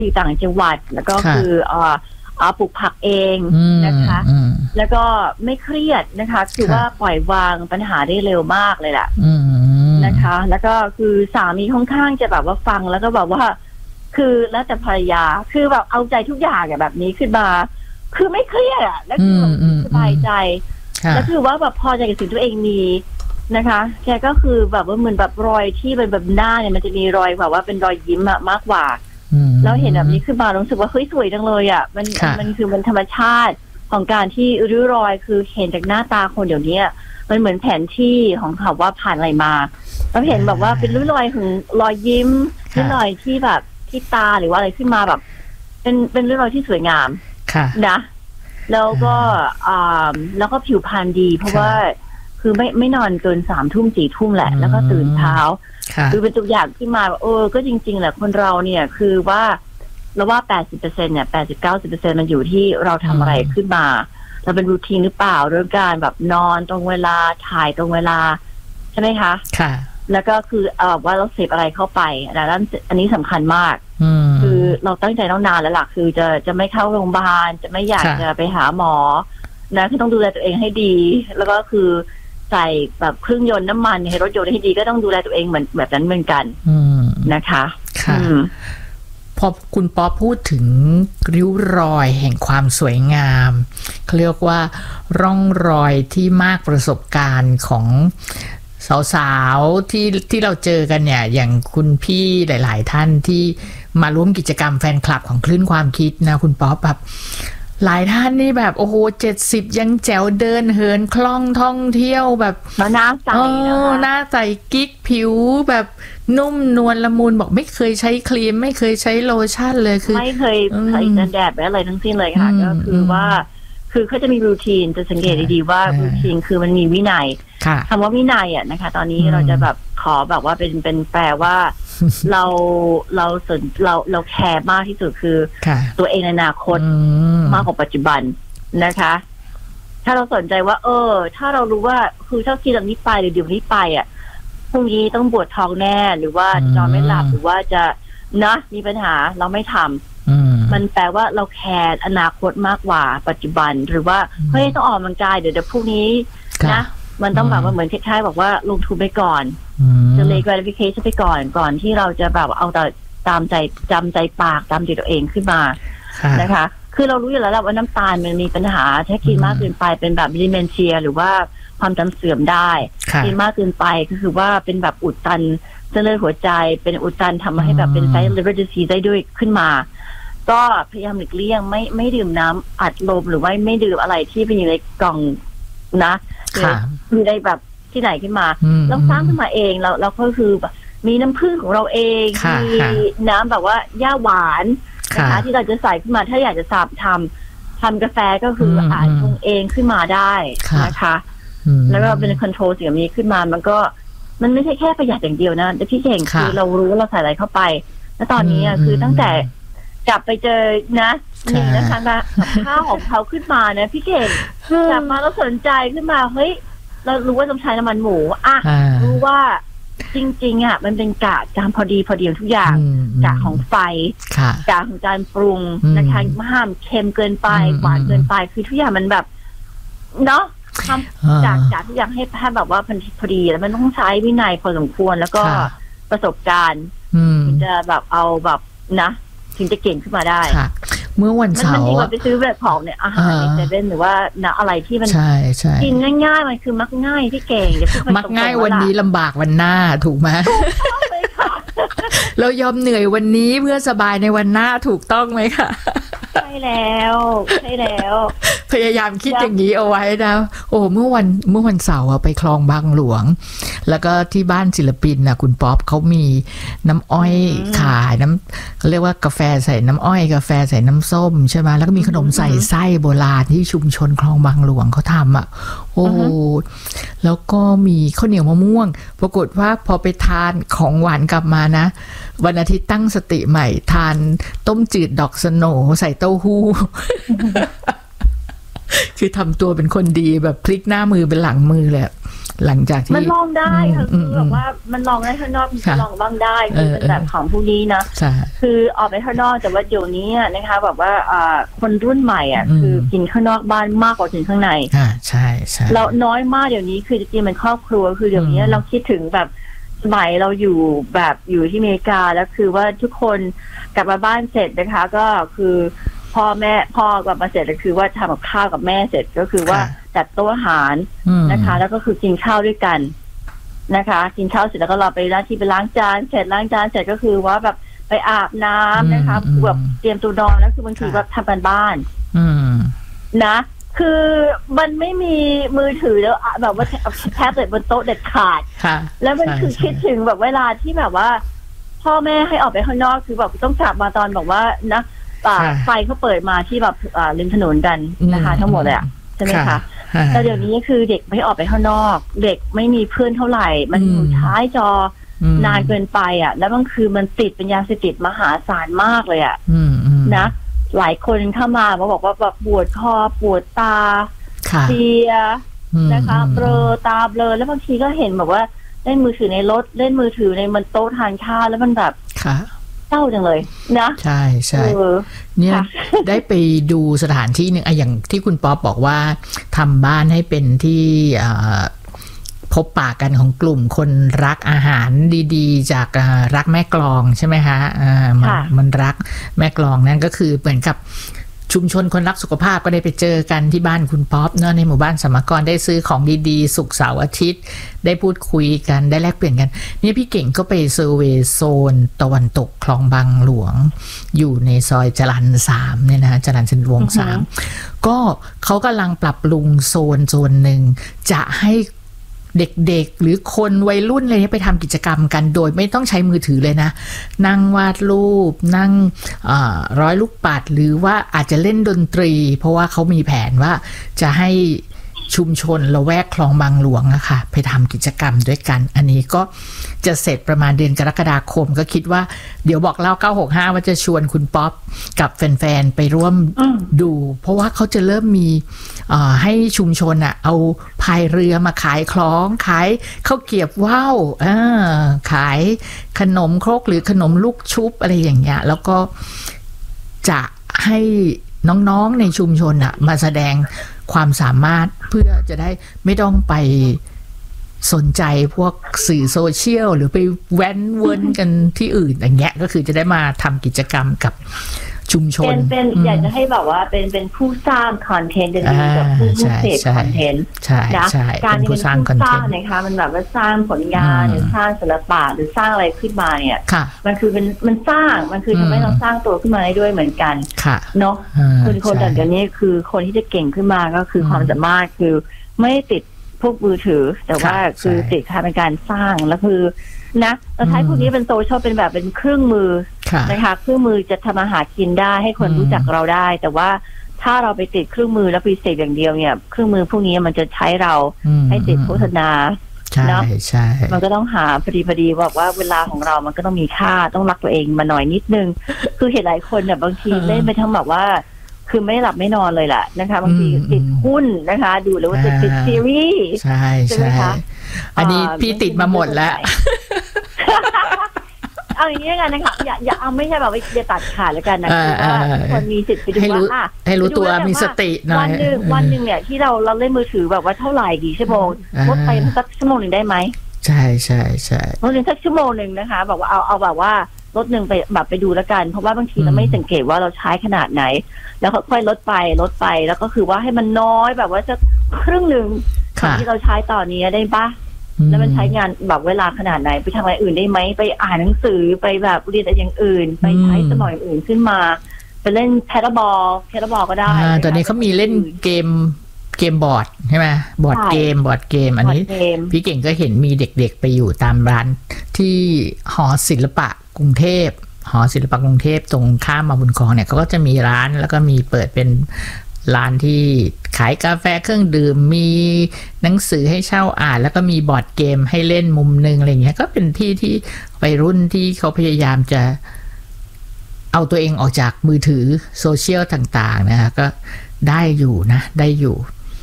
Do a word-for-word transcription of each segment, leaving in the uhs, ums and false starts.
อยู่ต่างจังหวัดแล้วก็คือเอ่อปลูกผักเองนะคะแล้วก็ไม่เครียดนะคะคือว่าปล่อยวางปัญหาได้เร็วมากเลยแหละนะคะแล้วก็คือสามีค่อนข้างจะแบบว่าฟังแล้วก็แบบว่าคือแล้วแต่ภรรยาคือแบบเอาใจทุกอย่างแบบนี้ขึ้นมาคือไม่เครียดอ่ะแล้วคือสบายใจแล้วคือว่าแบบพอใจกับสิ่งตัวเองมีนะคะแกก็คือแบบว่าเหมือนแบบรอยที่เป็นแบบหน้าเนี่ยมันจะมีรอยแบบว่าเป็นรอยยิ้มมากกว่าแล้วเห็นแบบนี้ขึ้นมารู้สึกว่าเฮ้ยสวยจังเลยอ่ะมันมันคือมันธรรมชาติของการที่ริ้วรอยคือเห็นจากหน้าตาคนเดี๋ยวนี้มันเหมือนแผนที่ของเขาว่าผ่านอะไรมาแล้วเห็นแบบว่าเป็นริ้วรอยของรอยยิ้มริ้วรอยที่แบบที่ตาหรือว่าอะไรขึ้นมาแบบเป็นเป็นริ้วรอยที่สวยงามนะแล้วก็อ่าแล้วก็ผิวพรรณดีเพราะว่าคือไม่ไม่นอนเกินสามทุ่มสี่ทุ่มแหละแล้วก็ตื่นเช้าคือเป็นตัวอย่างที่มาเออก็จริงๆแหละคนเราเนี่ยคือว่าเราว่า แปดสิบเปอร์เซ็นต์ เนี่ย แปดสิบ เก้าสิบเปอร์เซ็นต์ มันอยู่ที่เราทำอะไรขึ้นมาเราเป็นรูทีนหรือเปล่าเรื่องการแบบนอนตรงเวลาถ่ายตรงเวลาใช่ไหมคะค่ะแล้วก็คือเออว่าเราเสพอะไรเข้าไปแต่ด้านอันนี้สำคัญมากคือเราตั้งใจต้องนานแล้วล่ะคือจะจะไม่เข้าโรงพยาบาลจะไม่อยากจะไปหาหมอนะคือต้องดูแลตัวเองให้ดีแล้วก็คือใส่แบบเครื่องยนต์น้ำมันให้รถยนต์ให้ดีก็ต้องดูแลตัวเองเหมือนแบบนั้นเหมือนกันนะคะค่ะพอคุณป๊อปพูดถึงริ้วรอยแห่งความสวยงามเขาเรียกว่าร่องรอยที่มากประสบการณ์ของสาวๆที่ที่เราเจอกันเนี่ยอย่างคุณพี่หลายๆท่านที่มาร่วมกิจกรรมแฟนคลับของคลื่นความคิดนะคุณป๊อปแบบหลายท่านนี่แบบโอ้โหเจ็ดสิบยังแจ๋วเดินเหินคล่องท่องเที่ยวแบบหน้าใสนะคะหน้าใสกิ๊กผิวแบบนุ่มนวลละมุนบอกไม่เคยใช้ครีมไม่เคยใช้โลชั่นเลยคือไม่เคยใส่กันแดดอะไรทั้งสิ้นเลยค่ะก็คือว่าคือเขาจะมีรูทีนจะสังเกตดีๆว่ารูทีนคือมันมีวินัยคำว่าวินัยอ่ะนะคะตอนนี้เราจะแบบขอแบบว่าเป็นเป็นแปลว่าเราเราสนเราเราแคร์มากที่สุดคือตัวเองในอนาคตมากกว่าปัจจุบันนะคะถ้าเราสนใจว่าเออถ้าเรารู้ว่าคือถ้ากินแบบนี้ไปหรือดื่มนี้ไปอ่ะพรุ่งนี้ต้องปวดท้องแน่หรือว่านอนไม่หลับหรือว่าจะนะมีปัญหาเราไม่ทำมันแปลว่าเราแคร์อนาคตมากกว่าปัจจุบันหรือว่าเฮ้ยต้องออกกำลังกายเดี๋ยวเดี๋ยวพรุ่งนี้นะมันต้องแบบว่าเหมือนคล้ายๆบอกว่าลงทุนไปก่อนจะเลย gratification ไปก่อนก่อนที่เราจะแบบเอาแต่ตามใจจำใจปากตามใจตัวเองขึ้นมานะคะคือเรารู้อยู่แล้วแหละว่าน้ำตาลมันมีปัญหาถ้ากินมากเกินไปเป็นแบบดิเมนเชียหรือว่าความจำเสื่อมได้กินมากเกินไปก็คือว่าเป็นแบบอุดตันเส้นเลือดหัวใจเป็นอุดตันทำให้แบบเป็นไซต์ liver disease ได้ด้วยขึ้นมาก็พยายามหลีกเลี่ยงไม่ไม่ดื่มน้ำอัดลมหรือว่าไม่ดื่มอะไรที่เป็นอยู่ในกล่องนะมีได้แบบที่ไหนขึ้นมาเราสร้างขึ้นมาเองเราเราก็คือแบบมีน้ำผึ้งของเราเองมีน้ำแบบว่าหญ้าหวานนะคะที่เราจะใส่ขึ้นมาถ้าอยากจะสับทำทำกาแฟก็คืออาจชงเองขึ้นมาได้นะคะแล้วก็เป็นคอนโทรลสิ่งนี้ขึ้นมามันก็มันไม่ใช่แค่ประหยัดอย่างเดียวนะแต่พี่เก่งคือเรารู้ว่าเราใส่อะไรเข้าไปแล้วตอนนี้คือตั้งแต่กลับไปเจอนะหนึ่งนะคะกับข้าวของเขาขึ้นมานะพี่เก่งกลับมาแล้วสนใจขึ้นมาเฮ้ยเรารู้ว่าต้องใช้น้ำมันหมูอ่ะรู้ว่าจริงๆอ่ะมันเป็นกะจานพอดีพอดีทุกอย่างกะของไฟกะของจานปรุงนะคะห้ามเค็มเกินไปหวานเกินไปคือทุกอย่างมันแบบเนาะทำจากจากทุกอย่างให้แค่แบบว่าพอดีแล้วมันต้องใช้วินัยพอสมควรแล้วก็ประสบการณ์จะแบบเอาแบบนะถึงจะเก่งขึ้นมาได้เมื่อวันเสาร์มันดีกว่าไปซื้อแบบของเนี่ยอาหารในเซเว่นหรือว่านะอะไรที่มันกินง่ายๆมันคือมักง่ายที่เก่งมักง่ายวันนี้ลำบากวันหน้าถูกไหมเรายอมเหนื่อยวันนี้เพื่อสบายในวันหน้าถูกต้องไหมคะใช่แล้วใช่แล้วพยายามคิดอย่างนี้เอาไว้นะโอ้เมื่อวันเมื่อวันเสาร์ไปคลองบางหลวงแล้วก็ที่บ้านศิลปินนะคุณป๊อปเขามีน้ำอ้อยขายน้ำเขาเรียกว่ากาแฟใส่น้ำอ้อยกาแฟใส่น้ำส้มใช่ไหมแล้วก็มีขนมใส่ไส้โบราณที่ชุมชนคลองบางหลวงเขาทำอ่ะโอ้แล้วก็มีข้าวเหนียวมะม่วงปรากฏว่าพอไปทานของหวานกลับมานะวันอาทิตย์ตั้งสติใหม่ทานต้มจืดดอกสโหน่ใส่เต้าหู้ คือทำตัวเป็นคนดีแบบพลิกหน้ามือเป็นหลังมือเลยหลังจากที่มันลองได้ค่ะคือแบบว่ามันลองได้ข้างนอกมันลองบ้างได้คือเป็นแบบของพวกนี้นะคือออกไปข้างนอกแต่ว่าเดี๋ยวนี้นะคะแบบว่าคนรุ่นใหม่อ่ะคือกินข้างนอกบ้านมากกว่ากินข้างในอ่าใช่ใช่เราน้อยมากเดี๋ยวนี้คือจริงๆมันครอบครัวคือเดี๋ยวนี้เราคิดถึงแบบสมัยเราอยู่แบบอยู่ที่อเมริกาแล้วคือว่าทุกคนกลับมาบ้านเสร็จนะคะก็คือพ่อแม่พ่อกลับมาเสร็จก็คือว่าทำกับข้าวกับแม่เสร็จก็คือว่าจัดโต๊ะอาหารนะคะแล้วก็คือกินข้าวด้วยกันนะคะกินข้าวเสร็จแล้วก็เราไปหน้าที่ไปล้างจานเสร็จล้างจานเสร็จก็คือว่าแบบไปอาบน้ำนะคะแบบเตรียมตัวนอนแล้วคือบางทีแบบทำกันบ้านนะคือมันไม่มีมือถือแล้วแบบว่าแท็บเล็ตบนโต๊ะเด็ดขาดแล้วมันคือคิดถึงแบบเวลาที่แบบว่าพ่อแม่ให้ออกไปข้างนอกคือแบบต้องกลับมาตอนแบบว่านะไฟเขาเปิดมาที่แบบริมถนนกันนะคะทั้งหมดเลยอ่ะใช่ไหมคะแต่เดี๋ยวนี้คือเด็กไม่ออกไปข้างนอกเด็กไม่มีเพื่อนเท่าไหร่มันอยู่ท้ายจอนานเกินไปอ่ะแล้วบางคือมันติดเป็นยาเสพติดมหาศาลมากเลยอ่ะนะหลายคนเข้ามามาบอกว่าแบบปวดคอปวดตาเพลียนะคะเบลอตาเบลอแล้วบางทีก็เห็นแบบว่าเล่นมือถือในรถเล่นมือถือในมันโต๊ะทานข้าวแล้วมันแบบเศร้าจังเลยนะใช่ใช่เนี่ยได้ไปดูสถานที่หนึ่งอะอย่างที่คุณป๊อปบอกว่าทำบ้านให้เป็นที่พบปะกันของกลุ่มคนรักอาหารดีๆจากรักแม่กลองใช่ไหมคะอ่ามันมันรักแม่กลองนั่นก็คือเหมือนกับชุมชนคนรักสุขภาพก็ได้ไปเจอกันที่บ้านคุณป๊อปเนาะในหมู่บ้านสมกรได้ซื้อของดีๆศุกร์เสาร์อาทิตย์ได้พูดคุยกันได้แลกเปลี่ยนกันนี่พี่เก่งก็ไปเซอร์เวย์โซนตะวันตกคลองบางหลวงอยู่ในซอยจรัญสามเนี่ยนะจรัญเชนวงศ์สามก็เขากำลังปรับปรุงโซนโซนหนึ่งจะให้เด็กๆหรือคนวัยรุ่นอะไรนี้ไปทำกิจกรรมกันโดยไม่ต้องใช้มือถือเลยนะนั่งวาดรูปนั่งร้อยลูกปัดหรือว่าอาจจะเล่นดนตรีเพราะว่าเขามีแผนว่าจะให้ชุมชนละแวกคลองบางหลวงอะค่ะไปทำกิจกรรมด้วยกันอันนี้ก็จะเสร็จประมาณเดือนกรกฎาคมก็คิดว่าเดี๋ยวบอกเล่าเก้าหกห้าว่าจะชวนคุณป๊อปกับแฟนๆไปร่วมดูเพราะว่าเขาจะเริ่มมีให้ชุมชนอะเอาพายเรือมาขายคล้องขายข้าวเกรียบว่าวขายขนมครกหรือขนมลูกชุบอะไรอย่างเงี้ยแล้วก็จะให้น้องๆในชุมชนอะมาแสดงความสามารถเพื่อจะได้ไม่ต้องไปสนใจพวกสื่อโซเชียลหรือไปแว้นเวิร์นกันที่อื่นอย่างเงี้ยก็คือจะได้มาทำกิจกรรมกับชุมชนเป็นเป็นอยากจะให้แบบว่าเป็นเป็นผู้สร้างคอนเทนต์จะดีกับผู้เสพคอนเทนต์นะการเป็นผู้สร้างนะคะมันแบบว่าสร้างผลงานหรือสร้างศิลปะหรือสร้างอะไรขึ้นมาเนี่ยมันคือเป็นมันสร้างมันคือทำให้เราสร้างตัวขึ้นมาได้ด้วยเหมือนกันเนาะคือคนแต่เดี๋ยวนี้คือคนที่จะเก่งขึ้นมาก็คือความสามารถคือไม่ติดพวกมือถือแต่ว่าคือติดการเป็นการสร้างแล้วคือนะเราใช้พวกนี้เป็นโซเชียลเป็นแบบเป็นเครื่องมือนะคะเครื่องมือจะทำอาหารกินได้ให้คนรู้จักเราได้แต่ว่าถ้าเราไปติดเครื่องมือแล้วไปเสพอย่างเดียวเนี่ยเครื่องมือพวกนี้มันจะใช้เราให้ติดโฆษณาเนาะมันก็ต้องหาพอดีพอดีบอกว่าเวลาของเรามันก็ต้องมีค่าต้องรักตัวเองมาหน่อยนิดนึงคือเห็นหลายคนเนี่ยบางทีเล่นไปทั้งแบบว่าคือไม่หลับไม่นอนเลยแหละนะคะบางทีติดหุ้นนะคะดูแล้วว่าจะติดซีรีส์ใช่ใช่ไหมคะอันนี้พี่ติดมาหมดแล้วเอาอย่างนี้กันนะคะอย่าอย่าเอาไม่ใช่แบบว่าจะตัดขาดแล้วกันนะคือว่าคนมีสิทธิ์ไปดูว่าให้รู้ตัวมีสติหน่อยวันหนึ่งวันหนึ่งเนี่ยที่เราเราเล่นมือถือแบบว่าเท่าไหร่กี่ชั่วโมงลดไปสักชั่วโมงหนึ่งได้ไหมใช่ใช่ใช่ลดหนึ่งสักชั่วโมงหนึ่งนะคะแบบว่าเอาเอาแบบว่าลดหนึ่งไปแบบไปดูแล้วกันเพราะว่าบางทีเราไม่สังเกตว่าเราใช้ขนาดไหนแล้วค่อยๆลดไปลดไปแล้วก็คือว่าให้มันน้อยแบบว่าจะครึ่งหนึ่งที่เราใช้ตอนนี้ได้ปะแล้วมันใช้งานแบบเวลาขนาดไหนไปทำอะไรอื่นได้ไหมไปอ่านหนังสือไปแบบเรียนอะไรอย่างอื่นไปใช้สมองอื่นขึ้นมาไปเล่นแพดบอลแพดบอลก็ได้ตอนนี้เขามีเล่นเกมเกมบอร์ดใช่ไหมบอร์ดเกมบอร์ดเกมอันนี้พี่เก่งก็เห็นมีเด็กๆไปอยู่ตามร้านที่หอศิลปะกรุงเทพหอศิลปะกรุงเทพตรงข้ามมาบุญครองเนี่ยเขาก็จะมีร้านแล้วก็มีเปิดเป็นร้านที่ขายกาแฟเครื่องดื่มมีหนังสือให้เช่าอ่านแล้วก็มีบอร์ดเกมให้เล่นมุมนึงอะไรเงี้ยก็เป็นที่ที่วัยรุ่นที่เขาพยายามจะเอาตัวเองออกจากมือถือโซเชียลต่างๆนะคะก็ได้อยู่นะได้อยู่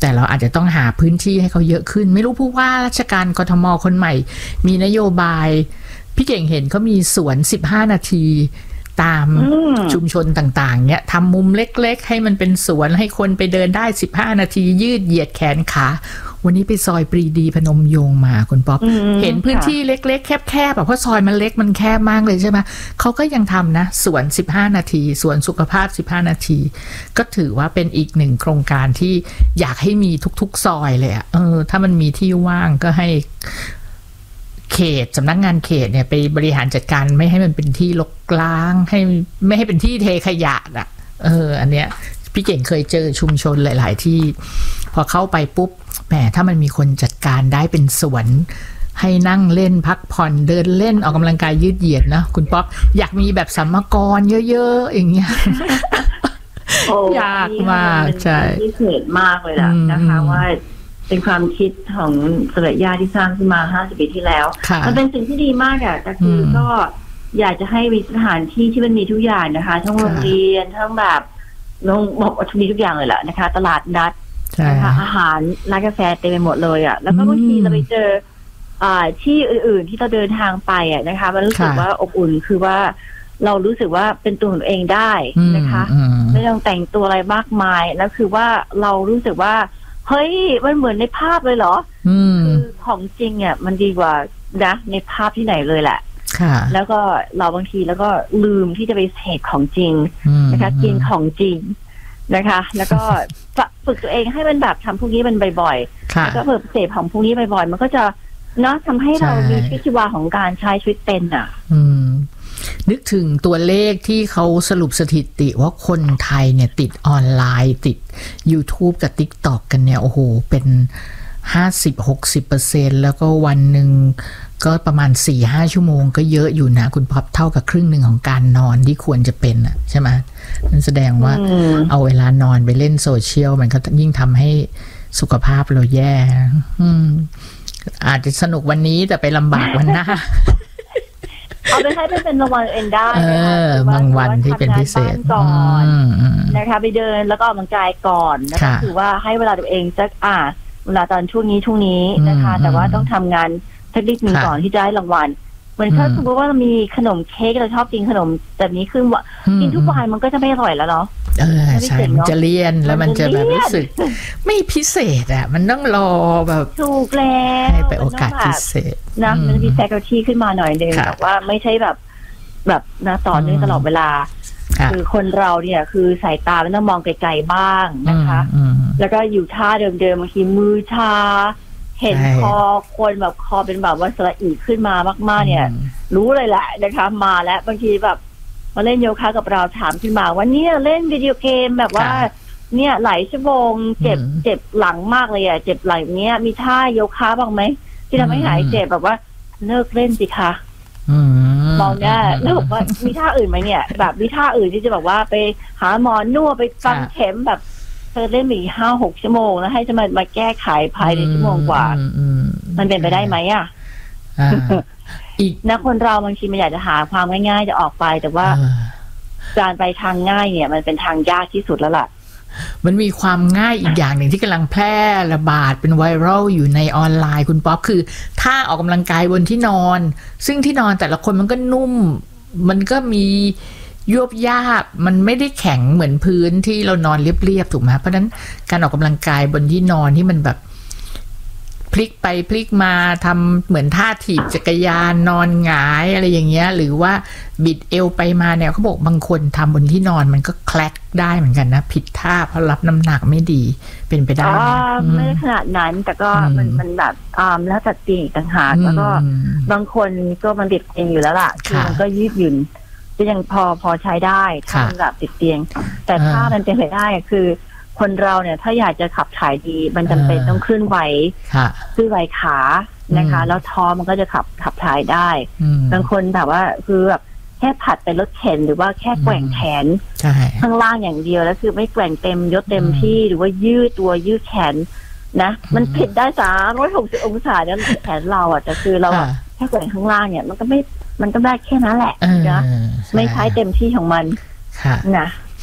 แต่เราอาจจะต้องหาพื้นที่ให้เขาเยอะขึ้นไม่รู้ผู้ว่าราชการกทมคนใหม่มีนโยบายพี่เก่งเห็นเขามีสวนสิบห้านาทีตามชุมชนต่างๆเนี่ยทำมุมเล็กๆให้มันเป็นสวนให้คนไปเดินได้สิบห้านาทียืดเหยียดแขนขาวันนี้ไปซอยปรีดีพนมยงค์มาคุณป๊อปเห็นพื้นที่เล็กๆแคบๆแบบเพราะซอยมันเล็กมันแคบมากเลยใช่ไหมเขาก็ยังทำนะสวนสิบห้านาทีสวนสุขภาพสิบห้านาทีก็ถือว่าเป็นอีกหนึ่งโครงการที่อยากให้มีทุกๆซอยเลยอะเออถ้ามันมีที่ว่างก็ให้เขตสำนักงานเขตเนี่ยไปบริหารจัดการไม่ให้มันเป็นที่รกร้างให้ไม่ให้เป็นที่เทขยะอ่ะเอออันเนี้ยพี่เก่งเคยเจอชุมชนหลายๆที่พอเข้าไปปุ๊บแหมถ้ามันมีคนจัดการได้เป็นสวนให้นั่งเล่นพักผ่อนเดินเล่นออกกำลังกายยืดเหยียดนะคุณป๊อปอยากมีแบบสัมมกรเยอะๆอย่างเงี้ยอยากมากใช่พิเศษมากเลยล่ะนะคะว่าเป็นความคิดของสมัยญาติที่สร้างขึ้นมาห้าสิบปีที่แล้วมันเป็นสิ่งที่ดีมากอ่ะแต่คือก็อยากจะให้มีสถานที่ที่มันมีทุกอย่างนะคะทั้งโรงเรียนทั้งแบบโรงบอกว่ามีทุกอย่างเลยแหละนะคะตลาดนัดนะคะอาหารร้านกาแฟเต็มไปหมดเลยอ่ะแล้วก็บางทีเราไปเจออ่าที่อื่นๆที่เราเดินทางไปอ่ะนะคะมันรู้สึกว่าอบอุ่นคือว่าเรารู้สึกว่าเป็นตัวของเองได้นะคะไม่ต้องแต่งตัวอะไรมากมายแล้วคือว่าเรารู้สึกว่าเฮ้ยมันเหมือนในภาพเลยเหรอคือของจริงอ่ะมันดีกว่านะในภาพที่ไหนเลยแหละแล้วก็เราบางทีแล้วก็ลืมที่จะไปเสพของจริงนะคะกินของจริงนะคะแล้วก็ฝึกตัวเองให้มันแบบทำพวกนี้มันบ่อยๆแล้วก็ฝึกเสพของพวกนี้บ่อยๆมันก็จะเนาะทำให้เรามีชีวิตชีวาของการใช้ชีวิตเป็นอ่ะนึกถึงตัวเลขที่เขาสรุปสถิติว่าคนไทยเนี่ยติดออนไลน์ติด YouTube กับ TikTok กันเนี่ยโอ้โหเป็น ห้าสิบถึงหกสิบเปอร์เซ็นต์ แล้วก็วันหนึ่งก็ประมาณ สี่ถึงห้า ชั่วโมงก็เยอะอยู่นะคุณพ็อปเท่ากับครึ่งหนึ่งของการนอนที่ควรจะเป็นอ่ะใช่ไหมนั่นแสดงว่าเอาเวลานอนไปเล่นโซเชียลมันก็ยิ่งทำให้สุขภาพเราแย่อืมอาจจะสนุกวันนี้แต่ไปลำบากวันหน้าเอาไปให้เป็นรางวัลเองได้นะคะบางวันที่เป็นพิเศษก่อนนะคะไปเดินแล้วก็ออกกำลังกายก่อนนะคะถือว่าให้เวลาตัวเองสักอ่าเวลาตอนช่วงนี้ช่วงนี้นะคะแต่ว่าต้องทำงานสักนิดนึงก่อนที่จะได้รางวัลเหมือนถ้าสมมติว่าเรามีขนมเค้กเราชอบกินขนมแบบนี้ขึ้นว่ากินทุกวันมันก็จะไม่อร่อยแล้วเนาะเออใช่มันจะเลี่ยนแล้วมันจะแบบรู้สึกไม่พิเศษอ่ะมันต้องรอแบบถูกแล้วให้ไปโอกาสพิเศษนะมันมีแฟคชั่นขึ้นมาหน่อยนึงแบบว่าไม่ใช่แบบแบบนะต่อเนื่องตลอดเวลาคือคนเราเนี่ยคือสายตามันต้องมองไกลๆบ้างนะคะแล้วก็อยู่ท่าเดิมๆบางทีมือชาเห็นคอคนแบบคอเป็นแบบว่าสระอีขึ้นมามากๆเนี่ยรู้เลยแหละนะคะมาแล้วบางทีแบบมาเล่นโยคะกับเราถามขึ้นมาว่าเนี่ยเล่นวิดีโอเกมแบบว่าเนี่ยหลายชั่วโมงเจ็บเจ็บหลังมากเลยอ่ะเจ็บหลังเนี้ยมีท่าโยคะบ้างไหมที่ทำให้หายเจ็บแบบว่าเลิกเล่นสิคะมองเนี่ยแล้วบอกว่ามีท่าอื่นไหมเนี่ยแบบมีท่าอื่นที่จะแบบว่าไปหาหมอนวดไปฟังเข็มแบบเธอเล่นอีกห้าหกชั่วโมงแล้วให้จะมามาแก้ไขภายในชั่วโมงกว่ามันเป็นไปได้ไหมอ่ะอีกนะคนเราบางทีมันอยากจะหาความง่ายๆจะออกไปแต่ว่าการไปทางง่ายเนี่ยมันเป็นทางยากที่สุดแล้วล่ะมันมีความง่ายอีกอย่างหนึ่งที่กำลังแพร่ระบาดเป็นไวรัลอยู่ในออนไลน์คุณป๊อปคือถ้าออกกำลังกายบนที่นอนซึ่งที่นอนแต่ละคนมันก็นุ่มมันก็มียวบยาบมันไม่ได้แข็งเหมือนพื้นที่เรานอนเรียบๆถูกไหมเพราะนั้นการออกกำลังกายบนที่นอนที่มันแบบพลิกไปพลิกมาทำเหมือนท่าถีบจักรยานนอนหงายอะไรอย่างเงี้ยหรือว่าบิดเอวไปมาเนี่ยเขาบอกบางคนทำบนที่นอนมันก็แคลกได้เหมือนกันนะผิดท่าเพราะรับน้ำหนักไม่ดีเป็นไปได้ไม่ได้ขนาดนั้นแต่ก็มันมันแบบอ่าแล้วจัดตีต่างหากแล้วก็บางคนก็มันติดเองอยู่แล้วล่ะคือมันก็ยืดหยุ่นก็ยังพอพอใช้ได้ถ้ามันแบบติดเตียงแต่ถ้ามันเป็นไปได้คือคนเราเนี่ยถ้าอยากจะขับถ่ายดีมันจำเป็นต้องเคลื่อนไหวเคลื่อนไหวขานะคะแล้วท้องมันก็จะขับขับถ่ายได้บางคนแบบว่าคือแบบแค่ผัดไปรถเข็นหรือว่าแค่แกว่งแขนข้างล่างอย่างเดียวแล้วคือไม่แกว่งเต็มยศเต็มที่หรือว่ายืดตัวยืดแขนนะมันผิดได้สามร้อยหกสิบองศาเนี่ยแขนเราอ่ะแต่คือเราแค่แกว่งข้างล่างเนี่ยมันก็ไม่มันก็ได้แค่นั้นแหละนะไม่ใช้เต็มที่ของมันนะ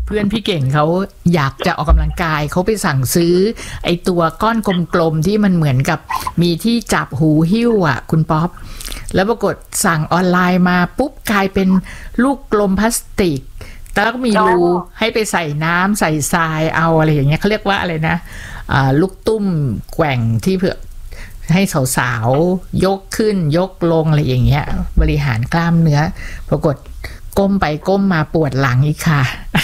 เพื่อนพี่เก่งเขาอยากจะออกกำลังกายเขาไปสั่งซื้อไอตัวก้อนกลมๆที่มันเหมือนกับมีที่จับหูหิ้วอ่ะคุณป๊อปแล้วปรากฏสั่งออนไลน์มาปุ๊บกลายเป็นลูกกลมพลาสติกแล้วก็มีรูให้ไปใส่น้ำใส่ทรายเอาอะไรอย่างเงี้ยเขาเรียกว่าอะไรนะอ่าลูกตุ้มแกว่งที่เพื่อให้สาวๆยกขึ้นยกลงอะไรอย่างเงี้ยบริหารกล้ามเนื้อปรากฏก้มไปก้มมาปวดหลังอีกค่ะ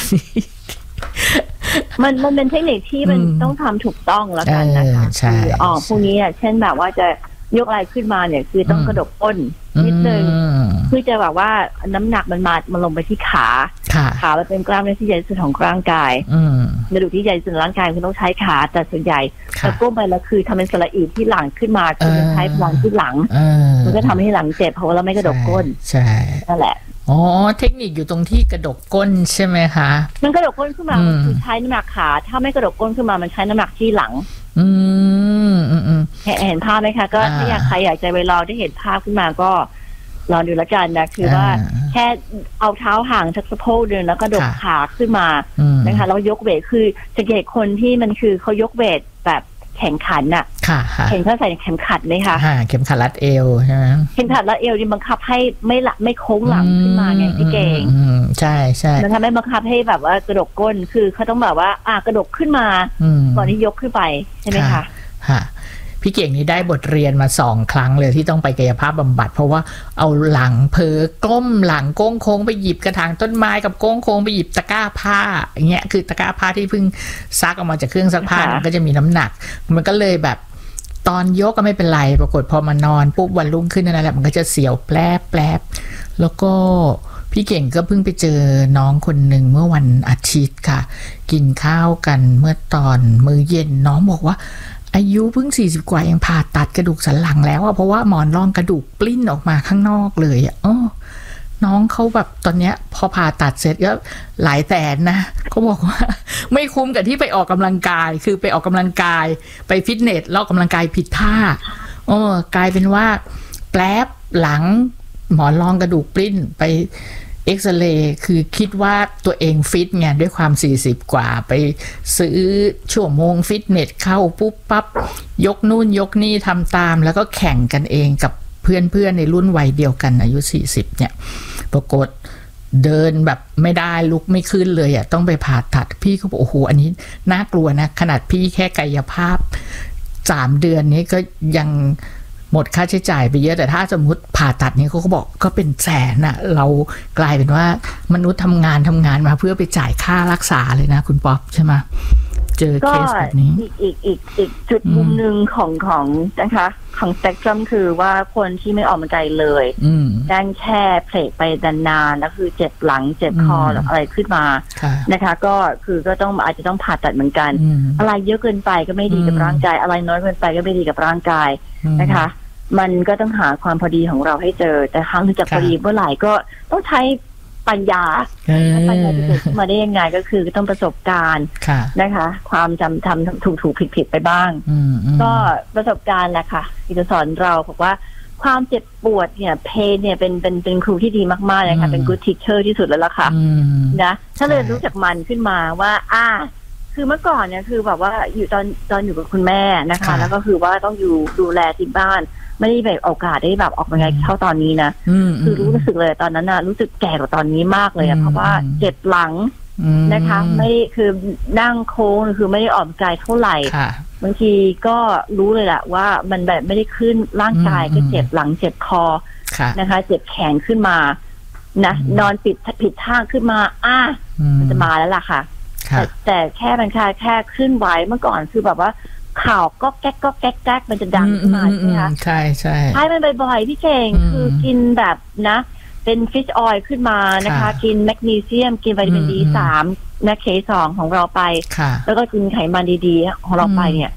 มันมันเป็นเทคนิคที่มันต้องทำถูกต้องแล้วกันนะคะคืออ๋อพวกนี้อ่ะเช่นแบบว่าจะยกอะไรขึ้นมาเนี่ยคือต้องกระดกก้นนิดนึงเพื่อจะแบบว่าน้ำหนักมันมามันลงไปที่ขาขามันเป็นกล้ามเนื้อที่ใหญ่สุดของร่างกายกระดูกที่ใหญ่สุดของร่างกายคือต้องใช้ขาแต่ส่วนใหญ่จะก้มไปแล้วคือทำเป็นสระอีที่หลังขึ้นมาคือใช้พลังที่หลังมันก็ทำให้หลังเจ็บเพราะว่าเราไม่กระดกก้นใช่นั่นแหละอ๋อเทคนิคอยู่ตรงที่กระดกก้นใช่ไหมคะมันกระดกก้นขึ้นมาคือใช้น้ำหนักขาถ้าไม่กระดกก้นขึ้นมามันใช้น้ำหนักที่หลังอืมอืมอืมเห็นภาพไหมคะก็ถ้าอยากใครอยากจะไปลองได้เห็นภาพขึ้นมาก็ลองดูละกันนะคือว่าแค่เอาเท้าห่างจากสะโพกเดินแล้วก็ดกขาขึ้นมานะคะแล้วยกเวทคือสังเกตคนที่มันคือเขายกเวทแบบแข่งขันน่ะเห็นเขาใส่เข็มขัดไหมคะเข็มขัดรัดเอวใช่ไหมเข็มขัดรัดเอวนี่บังคับให้ไม่ละไม่โค้งหลังขึ้นมาไงพี่เก่งใช่ใช่มันทำให้บังคับให้แบบว่ากระดกก้นคือเขาต้องแบบว่าอ่ะกระดกขึ้นมาก่อนที่ยกขึ้นไปใช่ไหมคะค่ะพี่เก่งนี่ได้บทเรียนมาสองครั้งเลยที่ต้องไปกายภาพบำบัดเพราะว่าเอาหลังเผลอกล้มหลังโก้งโค้งไปหยิบกระถางต้นไม้กับโก้งโค้งไปหยิบตะกร้าผ้าอย่างเงี้ยคือตะกร้าผ้าที่เพิ่งซักออกมาจากเครื่องซักผ้ามันก็จะมีน้ำหนักมันก็เลยแบบตอนยกก็ไม่เป็นไรปรากฏพอมานอนปุ๊บวันรุ่งขึ้นนั่นแหละมันก็จะเสียวแปลบแปลบแล้วก็พี่เก่งก็เพิ่งไปเจอน้องคนหนึ่งเมื่อวันอาทิตย์ค่ะกินข้าวกันเมื่อตอนมื้อเย็นน้องบอกว่าอายุเพิ่งสี่สิบกว่ายังผ่าตัดกระดูกสันหลังแล้วอะเพราะว่าหมอนรองกระดูกปลิ้นออกมาข้างนอกเลยอะอ๋อน้องเขาแบบตอนเนี้ยพอผ่าตัดเสร็จก็หลายแสนนะเขาบอกว่าไม่คุ้มกับที่ไปออกกำลังกายคือไปออกกำลังกายไปฟิตเนสแล้วออกกำลังกายผิดท่าอ๋อกลายเป็นว่าแปลบหลังหมอนรองกระดูกปลิ้นไปเอ็กซเรย์คือคิดว่าตัวเองฟิตไงด้วยความสี่สิบกว่าไปซื้อชั่วโมงฟิตเนสเข้าปุ๊บปั๊บยกนู่นยกนี่ทำตามแล้วก็แข่งกันเองกับเพื่อนๆในรุ่นวัยเดียวกันอายุสี่สิบเนี่ยปรากฏเดินแบบไม่ได้ลุกไม่ขึ้นเลยอ่ะต้องไปผ่าตัดพี่เขาบอกโอ้โหอันนี้น่ากลัวนะขนาดพี่แค่กายภาพสามเดือนนี้ก็ยังหมดค่าใช้จ่ายไปเยอะแต่ถ้าสมมติผ่าตัดนี้เขาก็บอกก็เป็นแสนน่ะเรากลายเป็นว่ามนุษย์ทำงานทำงานมาเพื่อไปจ่ายค่ารักษาเลยนะคุณป๊อปใช่ไหมเจอเคสแบบนี้อีกอีกอีกอีกจุดมุมหนึ่งของของนะคะของสเปกตรัมคือว่าคนที่ไม่ออกกำลังกายเลยการแช่เพลทไปนานๆแล้วคือเจ็บหลังเจ็บคอหรืออะไรขึ้นมานะคะก็คือก็ต้องอาจจะต้องผ่าตัดเหมือนกันอะไรเยอะเกินไปก็ไม่ดีกับร่างกายอะไรน้อยเกินไปก็ไม่ดีกับร่างกายนะคะมันก็ต้องหาความพอดีของเราให้เจอแต่ครั้งที่จะพอดีเมื่อไหร่ก็ต้องใช้ปัญญาปัญญาจะเกิดขึ้นมาได้ยังไงก็คือต้องประสบการณ์นะคะความจำทำถูกถูกผิดผิดไปบ้างก็ประสบการณ์แหละค่ะที่จะสอนเราบอกว่าความเจ็บปวดเนี่ยเพนเนี่ยเป็นเป็นเป็นครูที่ดีมากๆเลยค่ะเป็น good teacher ที่สุดแล้วล่ะค่ะนะถ้าเรียนรู้จากมันขึ้นมาว่าอ่าคือเมื่อก่อนเนี่ยคือแบบว่าอยู่ตอนตอนอยู่กับคุณแม่นะคะแล้วก็คือว่าต้องอยู่ดูแลที่บ้านไม่ได้แบบโอกาสได้แบบออกมาไงเท่าตอนนี้นะคือรู้สึกเลยตอนนั้นน่ะรู้สึกแก่กว่าตอนนี้มากเลยเพราะว่าเจ็บหลังนะคะไม่คือนั่งโค้งคือไม่ได้ออกกายเท่าไหร่บางทีก็รู้เลยแหละว่ามันแบบไม่ได้ขึ้นร่างกายก็เจ็บหลังเจ็บคอนะคะเจ็บแขนขึ้นมานะนอนปิดผิดท่าขึ้นมาอ่ะมันจะมาแล้วล่ะค่ะแต่แต่แค่มันแค่แค่ขึ้นไหวเมื่อก่อนคือแบบว่าข่าวก็แก๊กก็แก๊กแก๊กมันจะดังขึ้นมาใช่ไหมคะใช่ใช่ใช่มันบ่อยๆพี่เก่งคือกินแบบนะเป็นฟิชออยล์ขึ้นมานะคะกินแมกนีเซียมกินวิตามินดีสามนะเคสองของเราไปแล้วก็กินไขมันดีๆของเราไปเนี่ย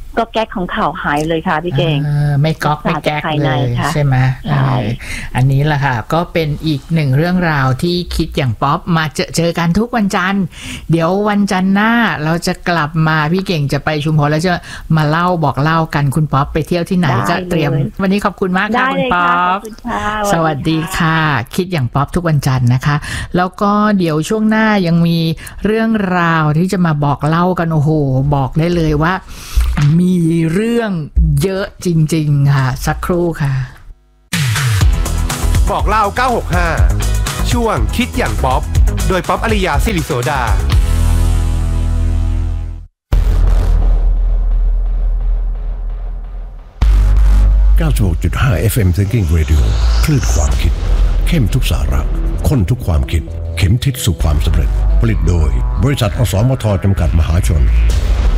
ก็แก๊กของข่าวหายเลยค่ะพี่เก่งไม่ก๊อกไม่แก๊กเลยใช่ไหมใช่อันนี้แหละค่ะก็เป็นอีกหนึ่งเรื่องราวที่คิดอย่างป๊อปมาเจอเจอกันทุกวันจันทร์เดี๋ยววันจันทร์หน้าเราจะกลับมาพี่เก่งจะไปชุมพรแล้วจะมาเล่าบอกเล่ากันคุณป๊อปไปเที่ยวที่ไหนก็เตรียมวันนี้ขอบคุณมากค่ะคุณป๊อปสวัสดีค่ะคิดอย่างป๊อปทุกวันจันทร์นะคะแล้วก็เดี๋ยวช่วงหน้ายังมีเรื่องราวที่จะมาบอกเล่ากันโอ้โหบอกได้เลยว่ามีเรื่องเยอะจริงๆค่ะสักครู่ค่ะบอกเล่าเก้าหกห้าช่วงคิดอย่างป๊อปโดยป๊อปอริยาศิริโสดาเก้าสิบหกจุดห้า เอฟ เอ็ม Thinking Radio คลื่นความคิดเข้มทุกสาระข้นทุกความคิดเข็มทิศสู่ความสำเร็จผลิตโดยบริษัทอสมทจำกัดมหาชน